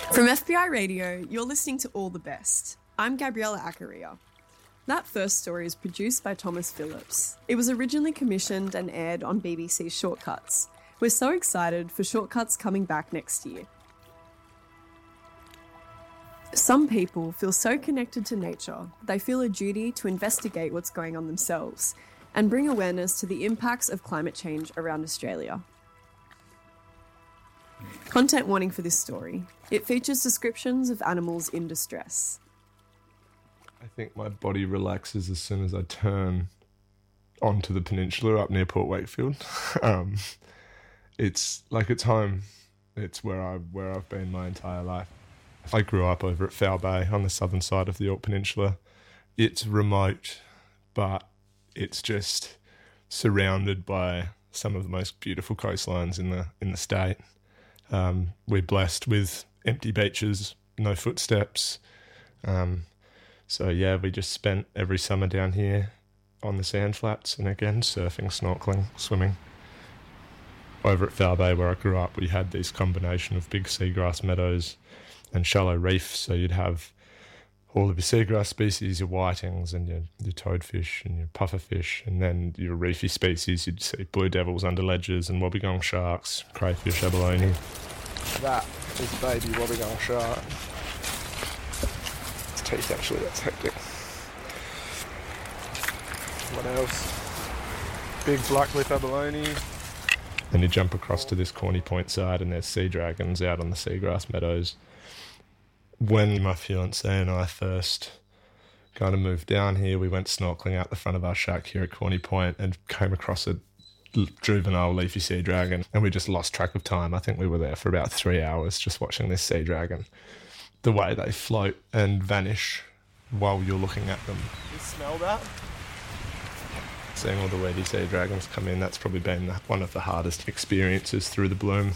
From FBI Radio, you're listening to All the Best. I'm Gabriella Accaria. That first story is produced by Thomas Phillips. It was originally commissioned and aired on BBC Shortcuts. We're so excited for Shortcuts coming back next year. Some people feel so connected to nature, they feel a duty to investigate what's going on themselves and bring awareness to the impacts of climate change around Australia. Content warning for this story. It features descriptions of animals in distress. I think my body relaxes as soon as I turn onto the peninsula up near Port Wakefield. It's like it's home. It's where I've been my entire life. I grew up over at Foul Bay on the southern side of the Yorke Peninsula. It's remote, but it's just surrounded by some of the most beautiful coastlines in the state. We're blessed with empty beaches, no footsteps. So yeah, we just spent every summer down here on the sand flats and again surfing, snorkeling, swimming. Over at Foul Bay where I grew up, we had this combination of big seagrass meadows and shallow reef, so you'd have all of your seagrass species, your whitings and your toadfish and your pufferfish, and then your reefy species, you'd see blue devils under ledges and wobbegong sharks, crayfish, abalone. That is baby wobbegong shark. Its teeth actually, that's hectic. What else? Big blacklip abalone. Then you jump across to this Corny Point side and there's sea dragons out on the seagrass meadows. When my fiancée and I first kind of moved down here, we went snorkeling out the front of our shack here at Corny Point and came across a juvenile leafy sea dragon, and we just lost track of time. I think we were there for about 3 hours just watching this sea dragon. The way they float and vanish while you're looking at them. You smell that? Seeing all the weedy sea dragons come in, that's probably been one of the hardest experiences through the bloom.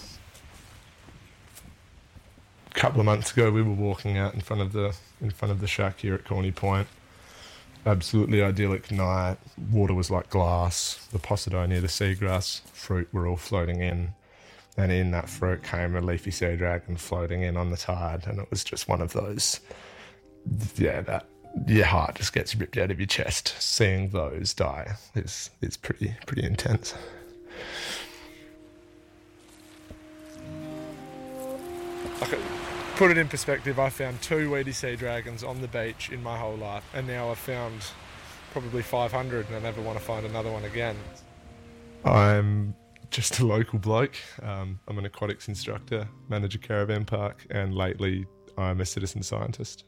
A couple of months ago, we were walking out in front of the shack here at Corny Point. Absolutely idyllic night. Water was like glass. The Posidonia, the seagrass fruit, were all floating in. And in that fruit came a leafy sea dragon floating in on the tide. And it was just one of those, that your heart just gets ripped out of your chest. Seeing those die is pretty intense. Okay. Put it in perspective, I found 2 weedy sea dragons on the beach in my whole life, and now I've found probably 500 and I never want to find another one again. I'm just a local bloke. I'm an aquatics instructor, manage a caravan park, and lately I'm a citizen scientist.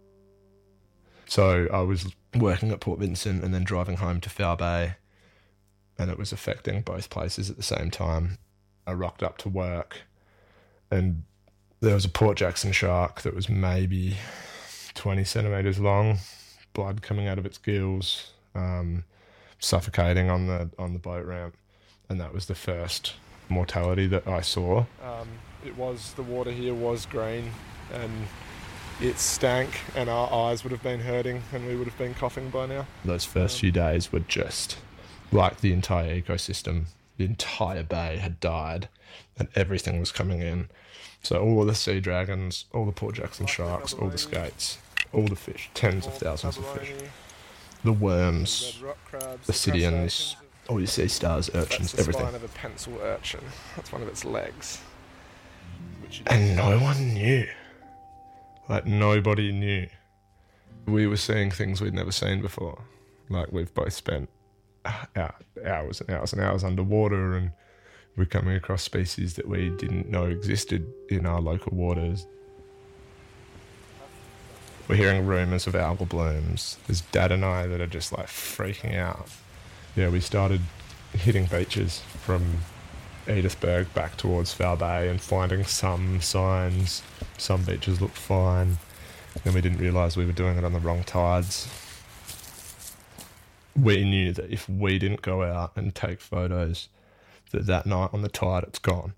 So I was working at Port Vincent and then driving home to Foul Bay, and it was affecting both places at the same time. I rocked up to work and there was a Port Jackson shark that was maybe 20 centimetres long, blood coming out of its gills, suffocating on the boat ramp, and that was the first mortality that I saw. The water here was green, and it stank, and our eyes would have been hurting, and we would have been coughing by now. Those first few days were just like the entire ecosystem. The entire bay had died, and everything was coming in. So all of the sea dragons, all the Port Jackson sharks, all the skates, all the fish, tens of thousands of fish, the worms, the Sidians, all your sea stars, urchins, everything. That's the spine of a pencil urchin. That's one of its legs. And no one knew. Like, nobody knew. We were seeing things we'd never seen before. Like, we've both spent hours and hours and hours underwater, and we're coming across species that we didn't know existed in our local waters. We're hearing rumours of algal blooms. There's Dad and I that are just like freaking out. Yeah, we started hitting beaches from Edithburgh back towards Foul Bay and finding some signs. Some beaches looked fine. Then we didn't realise we were doing it on the wrong tides. We knew that if we didn't go out and take photos, that night on the tide it's gone.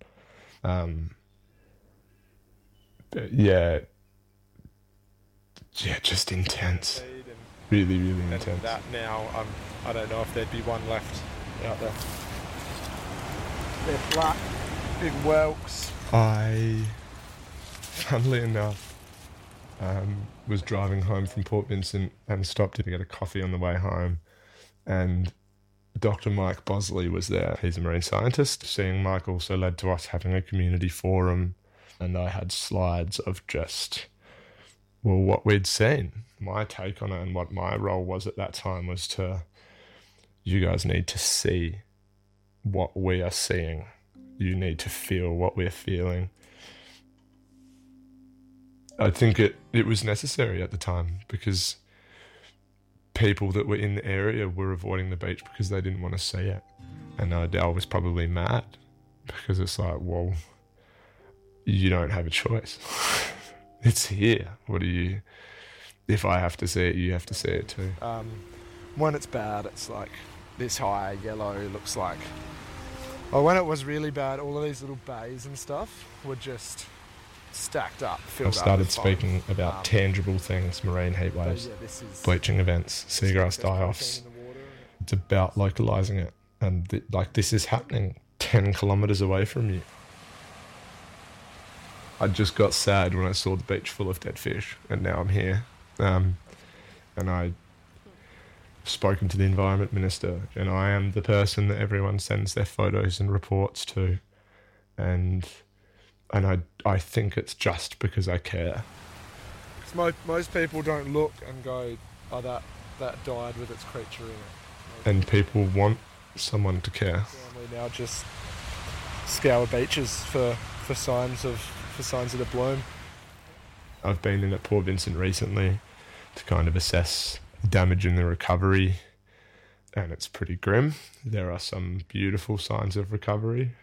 Just intense. Really, really intense. That now, I don't know if there'd be one left out there. They're black, big whelks. I funnily enough, was driving home from Port Vincent and stopped to get a coffee on the way home. And Dr. Mike Bosley was there. He's a marine scientist. Seeing Mike also led to us having a community forum. And I had slides of just, well, what we'd seen. My take on it and what my role was at that time was to, you guys need to see what we are seeing. You need to feel what we're feeling. I think it was necessary at the time because people that were in the area were avoiding the beach because they didn't want to see it. And I was probably mad because it's like, well, you don't have a choice. It's here. If I have to see it, you have to see it too. When it's bad, it's like this high yellow, looks like. Oh, when it was really bad, all of these little bays and stuff were just stacked up, filled I've started up with foam. speaking about tangible things, marine heat waves, bleaching events, seagrass die-offs. It's about localising it. And this is happening 10 kilometres away from you. I just got sad when I saw the beach full of dead fish, and now I'm here. And I've spoken to the Environment Minister, and I am the person that everyone sends their photos and reports to. And I think it's just because I care. Most people don't look and go, oh, that died with its creature in it. And people want someone to care. And we now just scour beaches for signs of the bloom. I've been in at Port Vincent recently to kind of assess damage in the recovery, and it's pretty grim. There are some beautiful signs of recovery,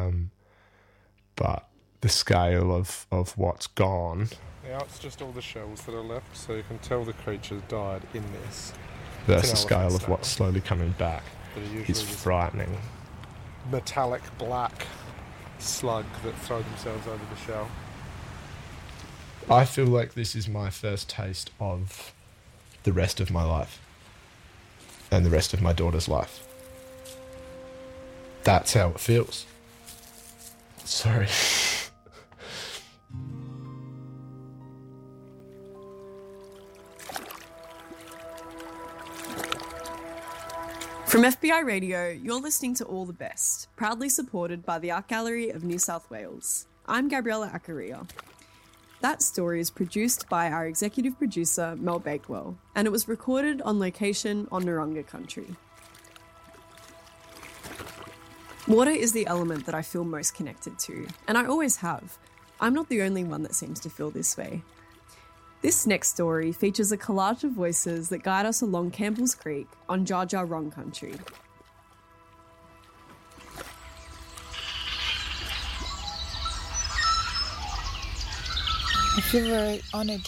but the scale of what's gone. Now it's just all the shells that are left, so you can tell the creatures died in this. Versus the scale of what's slowly coming back is frightening. Metallic black slug that throw themselves over the shell. I feel like this is my first taste of the rest of my life and the rest of my daughter's life. That's how it feels. Sorry. From FBI Radio, you're listening to All the Best, proudly supported by the Art Gallery of New South Wales. I'm Gabriella Acaria. That story is produced by our executive producer, Mel Bakewell, and it was recorded on location on Noronga country. Water is the element that I feel most connected to, and I always have. I'm not the only one that seems to feel this way. This next story features a collage of voices that guide us along Campbell's Creek on Dja Dja Wurrung country. I feel very honoured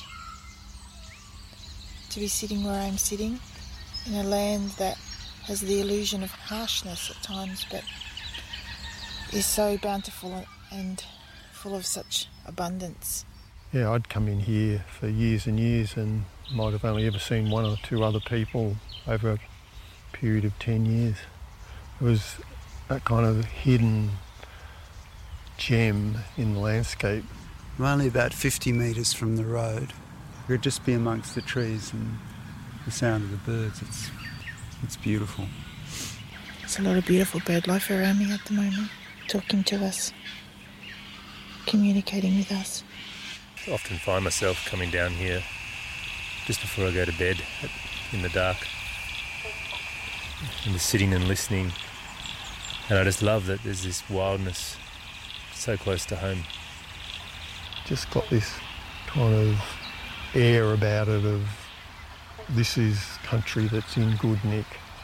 to be sitting where I'm sitting in a land that has the illusion of harshness at times, but is so bountiful and full of such abundance. Yeah, I'd come in here for years and years and might have only ever seen one or two other people over a period of 10 years. It was that kind of hidden gem in the landscape. I'm only about 50 metres from the road. We could just be amongst the trees and the sound of the birds. It's beautiful. There's a lot of beautiful bird life around me at the moment, talking to us, communicating with us. I often find myself coming down here just before I go to bed in the dark and just sitting and listening, and I just love that there's this wildness so close to home. Just got this kind of air about it of this is country that's in good nick.